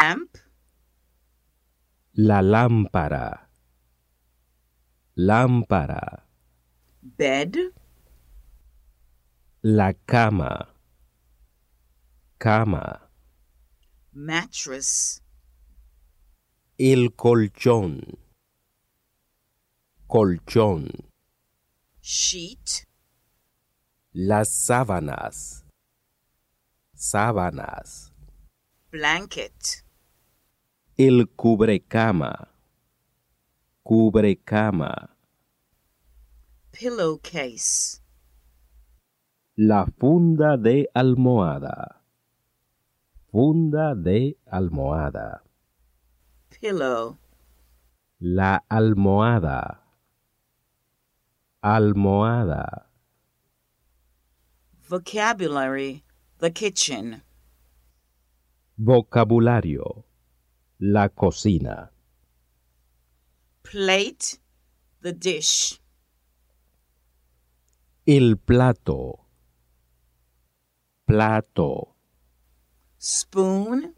Lamp. La lámpara. Lámpara. Bed. La cama. Cama. Mattress. El colchón. Colchón. Sheet. Las sábanas. Sábanas. Blanket. El cubrecama. Cubrecama. Pillowcase. La funda de almohada. Funda de almohada. Pillow. La almohada. Almohada. Vocabulary. The kitchen. Vocabulario. La cocina. Plate. The dish. El plato. Plato. Spoon.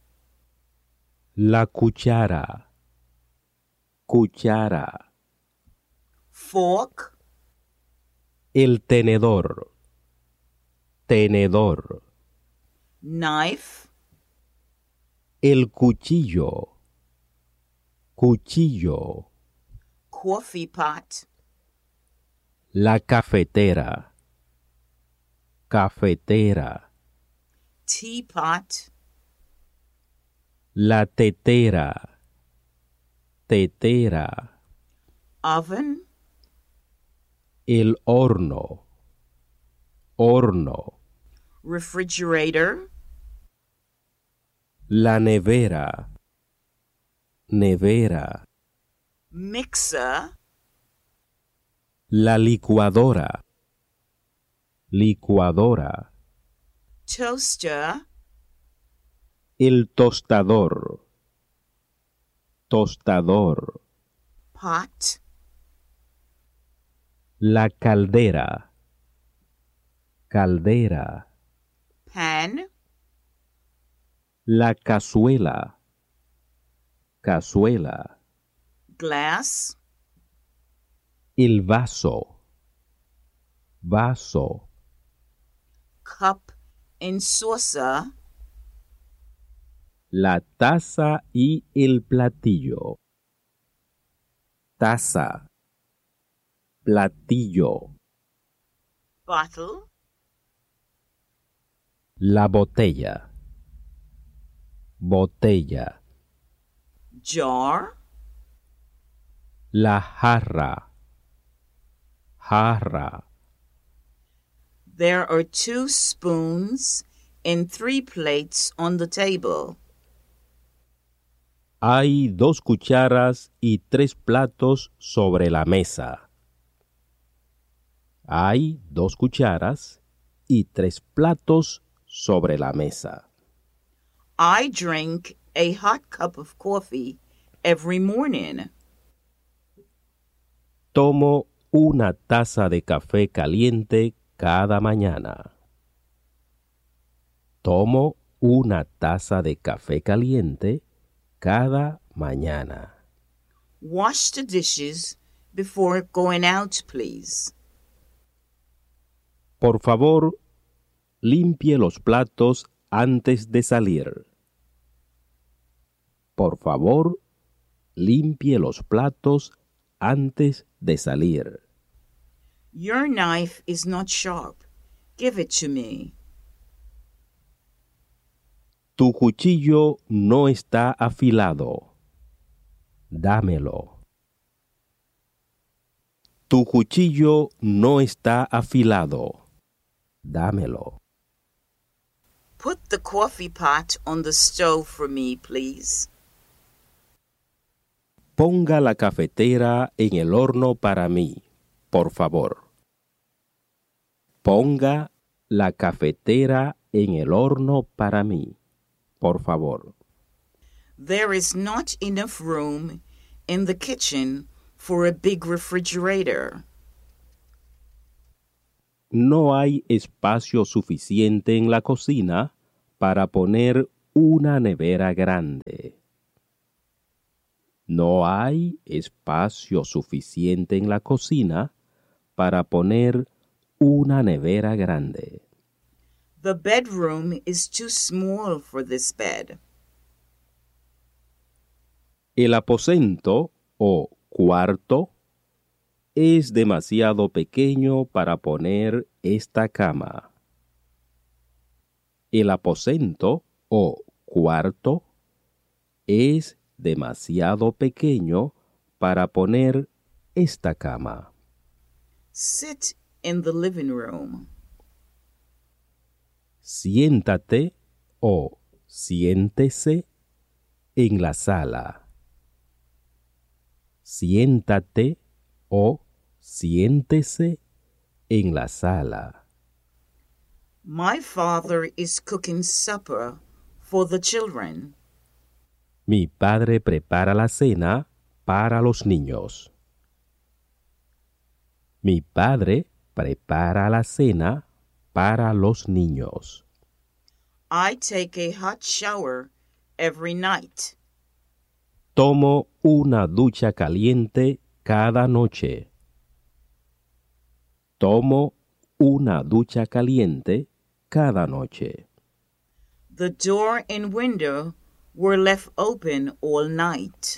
La cuchara. Cuchara. Fork. El tenedor. Tenedor. Knife. El cuchillo. Cuchillo. Coffee pot. La cafetera. Cafetera. Teapot. La tetera. Tetera. Oven. El horno. Horno. Refrigerator. La nevera. Nevera. Mixer. La licuadora. Licuadora. Toaster. El tostador. Tostador. Pot. La caldera. Caldera. Pan. La cazuela. Cazuela. Glass. El vaso. Vaso. Cup and saucer. La taza y el platillo. Taza. Platillo. Bottle. La botella. Botella. Jar. La jarra. Jarra. There are 2 spoons and 3 plates on the table. Hay 2 cucharas y 3 platos sobre la mesa. Hay 2 cucharas y 3 platos sobre la mesa. I drink a hot cup of coffee every morning. Tomo una taza de café caliente cada mañana. Tomo una taza de café caliente cada mañana. Wash the dishes before going out, please. Por favor, limpie los platos antes de salir. Por favor, limpie los platos antes de salir. Your knife is not sharp. Give it to me. Tu cuchillo no está afilado. Dámelo. Tu cuchillo no está afilado. Dámelo. Put the coffee pot on the stove for me, please. Ponga la cafetera en el horno para mí, por favor. Ponga la cafetera en el horno para mí, por favor. There is not enough room in the kitchen for a big refrigerator. No hay espacio suficiente en la cocina para poner una nevera grande. No hay espacio suficiente en la cocina para poner una nevera grande. The bedroom is too small for this bed. El aposento o cuarto es demasiado pequeño para poner esta cama. El aposento o cuarto es demasiado pequeño para poner esta cama. Sit in the living room. Siéntate o siéntese en la sala. Siéntate o siéntese en la sala. My father is cooking supper for the children. Mi padre prepara la cena para los niños. Mi padre prepara la cena para los niños. I take a hot shower every night. Tomo una ducha caliente cada noche. Tomo una ducha caliente cada noche. The door and window were left open all night.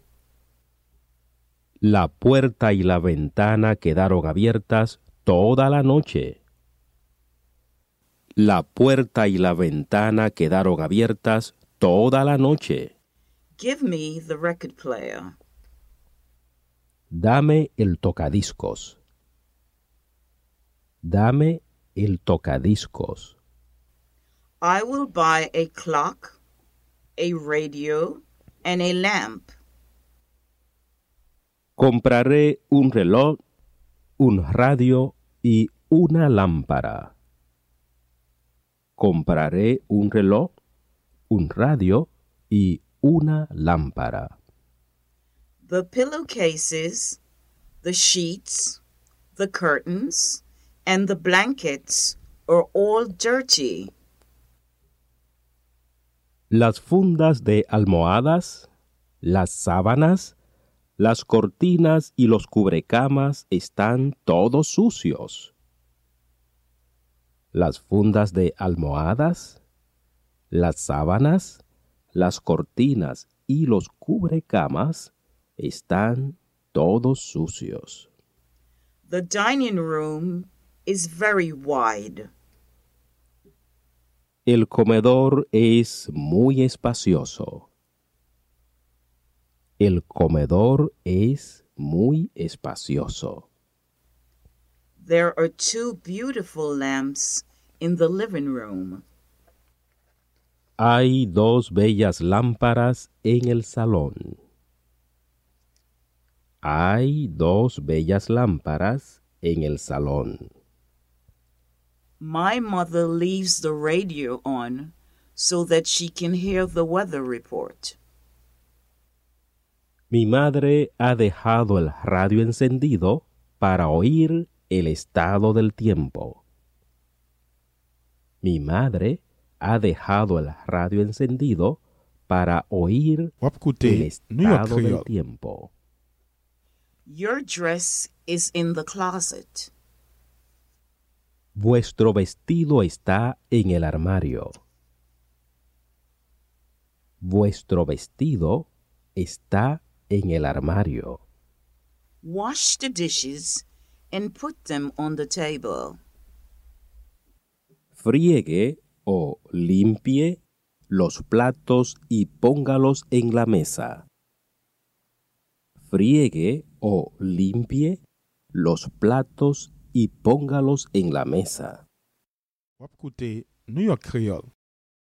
La puerta y la ventana quedaron abiertas toda la noche. La puerta y la ventana quedaron abiertas toda la noche. Give me the record player. Dame el tocadiscos. Dame el tocadiscos. I will buy a clock, a radio, and a lamp. Compraré un reloj, un radio y una lámpara. Compraré un reloj, un radio y una lámpara. The pillowcases, the sheets, the curtains, and the blankets are all dirty. Las fundas de almohadas, las sábanas, las cortinas y los cubrecamas están todos sucios. Las fundas de almohadas, las sábanas, las cortinas y los cubrecamas están todos sucios. The dining room is very wide. El comedor es muy espacioso. El comedor es muy espacioso. There are two beautiful lamps in the living room. Hay dos bellas lámparas en el salón. Hay dos bellas lámparas en el salón. My mother leaves the radio on so that she can hear the weather report. Mi madre ha dejado el radio encendido para oír el estado del tiempo. Mi madre ha dejado el radio encendido para oír el estado del tiempo. Your dress is in the closet. Vuestro vestido está en el armario. Vuestro vestido está en el armario. Wash the dishes and put them on the table. Friegue o limpie los platos y póngalos en la mesa. Friegue o limpie los platos y póngalos en la mesa. Wap koute New York Creole.